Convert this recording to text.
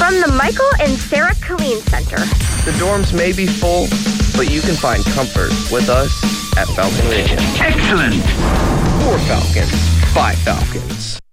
From the Michael and Sarah Killeen Center. The dorms may be full, but you can find comfort with us at Falcon Radio. Excellent! 4 Falcons, 5 Falcons.